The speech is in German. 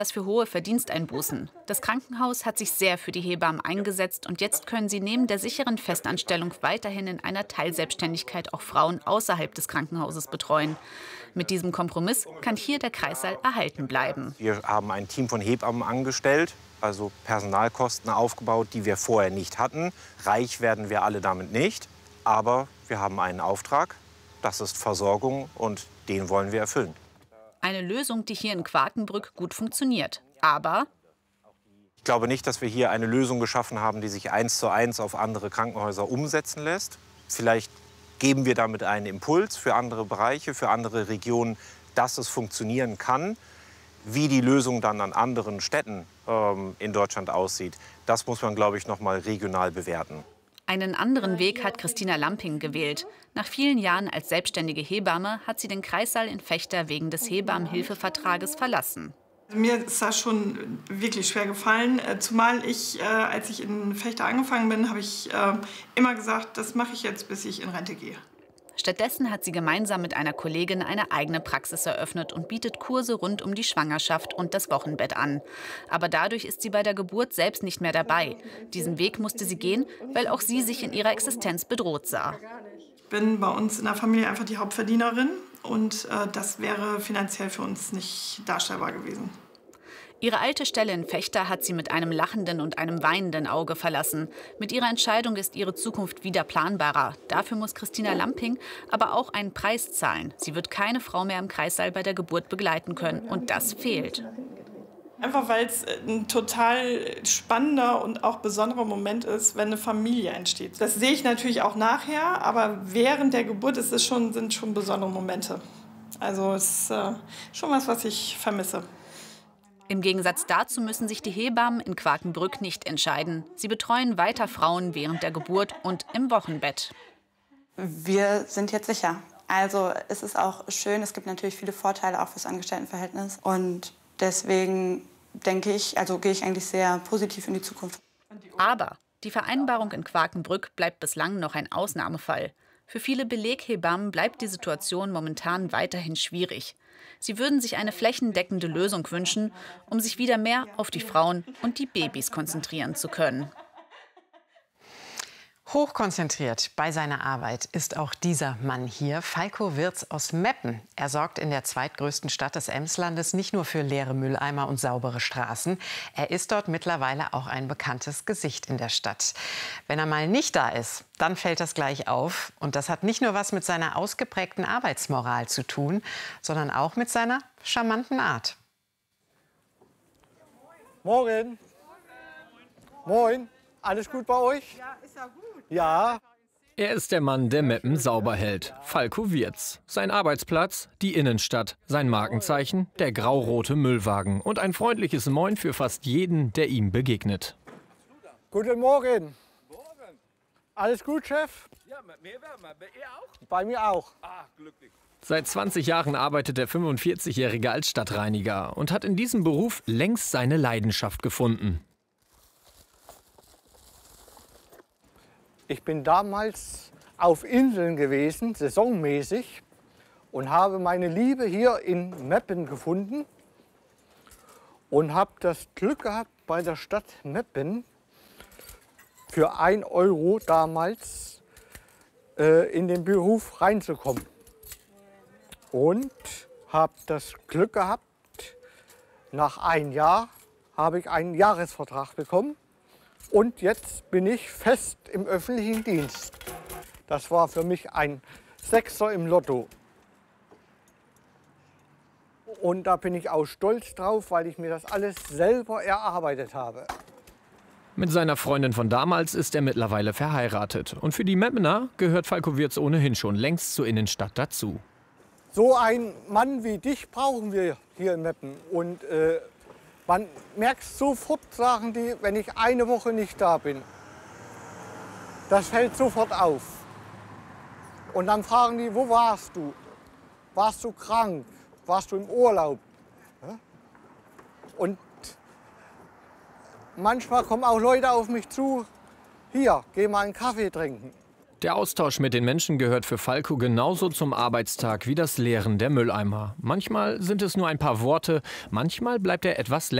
Das für hohe Verdiensteinbußen. Das Krankenhaus hat sich sehr für die Hebammen eingesetzt und jetzt können sie neben der sicheren Festanstellung weiterhin in einer Teilselbstständigkeit auch Frauen außerhalb des Krankenhauses betreuen. Mit diesem Kompromiss kann hier der Kreissaal erhalten bleiben. Wir haben ein Team von Hebammen angestellt, also Personalkosten aufgebaut, die wir vorher nicht hatten. Reich werden wir alle damit nicht, aber wir haben einen Auftrag, das ist Versorgung und den wollen wir erfüllen. Eine Lösung, die hier in Quakenbrück gut funktioniert. Aber ich glaube nicht, dass wir hier eine Lösung geschaffen haben, die sich 1:1 auf andere Krankenhäuser umsetzen lässt. Vielleicht geben wir damit einen Impuls für andere Bereiche, für andere Regionen, dass es funktionieren kann. Wie die Lösung dann an anderen Städten in Deutschland aussieht, das muss man, glaube ich, noch mal regional bewerten. einen anderen Weg hat Christina Lamping gewählt. Nach vielen Jahren als selbstständige Hebamme hat sie den Kreissaal in Fechter wegen des Hebammenhilfevertrages verlassen. Mir ist das schon wirklich schwer gefallen, zumal ich, als ich in Fechter angefangen bin, habe ich immer gesagt, das mache ich jetzt, bis ich in Rente gehe. Stattdessen hat sie gemeinsam mit einer Kollegin eine eigene Praxis eröffnet und bietet Kurse rund um die Schwangerschaft und das Wochenbett an. Aber dadurch ist sie bei der Geburt selbst nicht mehr dabei. Diesen Weg musste sie gehen, weil auch sie sich in ihrer Existenz bedroht sah. Ich bin bei uns in der Familie einfach die Hauptverdienerin und das wäre finanziell für uns nicht darstellbar gewesen. Ihre alte Stelle in Fechter hat sie mit einem lachenden und einem weinenden Auge verlassen. Mit ihrer Entscheidung ist ihre Zukunft wieder planbarer. Dafür muss Christina Lamping aber auch einen Preis zahlen. Sie wird keine Frau mehr im Kreissaal bei der Geburt begleiten können. Und das fehlt. Einfach weil es ein total spannender und auch besonderer Moment ist, wenn eine Familie entsteht. Das sehe ich natürlich auch nachher, aber während der Geburt sind schon besondere Momente. Also es ist schon was ich vermisse. Im Gegensatz dazu müssen sich die Hebammen in Quakenbrück nicht entscheiden. Sie betreuen weiter Frauen während der Geburt und im Wochenbett. Wir sind jetzt sicher. Also es ist auch schön, es gibt natürlich viele Vorteile auch fürs Angestelltenverhältnis. Und deswegen gehe ich eigentlich sehr positiv in die Zukunft. Aber die Vereinbarung in Quakenbrück bleibt bislang noch ein Ausnahmefall. Für viele Beleghebammen bleibt die Situation momentan weiterhin schwierig. Sie würden sich eine flächendeckende Lösung wünschen, um sich wieder mehr auf die Frauen und die Babys konzentrieren zu können. Hochkonzentriert bei seiner Arbeit ist auch dieser Mann hier, Falco Wirz aus Meppen. Er sorgt in der zweitgrößten Stadt des Emslandes nicht nur für leere Mülleimer und saubere Straßen. Er ist dort mittlerweile auch ein bekanntes Gesicht in der Stadt. Wenn er mal nicht da ist, dann fällt das gleich auf. Und das hat nicht nur was mit seiner ausgeprägten Arbeitsmoral zu tun, sondern auch mit seiner charmanten Art. Morgen. Moin. Alles gut bei euch? Ja, ist ja gut. Ja. Er ist der Mann, der Meppen sauber hält. Falco Wirz. Sein Arbeitsplatz, die Innenstadt. Sein Markenzeichen, der graurote Müllwagen. Und ein freundliches Moin für fast jeden, der ihm begegnet. Guten Morgen. Alles gut, Chef? Ja, mit mir wärmer. Bei ihr auch? Bei mir auch. Ah, glücklich. Seit 20 Jahren arbeitet der 45-Jährige als Stadtreiniger und hat in diesem Beruf längst seine Leidenschaft gefunden. Ich bin damals auf Inseln gewesen, saisonmäßig, und habe meine Liebe hier in Meppen gefunden und habe das Glück gehabt, bei der Stadt Meppen für 1 Euro damals in den Beruf reinzukommen. Und habe das Glück gehabt, nach 1 Jahr habe ich einen Jahresvertrag bekommen. Und jetzt bin ich fest im öffentlichen Dienst. Das war für mich ein Sechser im Lotto. Und da bin ich auch stolz drauf, weil ich mir das alles selber erarbeitet habe. Mit seiner Freundin von damals ist er mittlerweile verheiratet. Und für die Meppener gehört Falco Wirz ohnehin schon längst zur Innenstadt dazu. So einen Mann wie dich brauchen wir hier in Meppen. Und man merkt sofort, sagen die, wenn ich 1 Woche nicht da bin. Das fällt sofort auf. Und dann fragen die, wo warst du? Warst du krank? Warst du im Urlaub? Und manchmal kommen auch Leute auf mich zu, hier, geh mal einen Kaffee trinken. Der Austausch mit den Menschen gehört für Falco genauso zum Arbeitstag wie das Leeren der Mülleimer. Manchmal sind es nur ein paar Worte, manchmal bleibt er etwas länger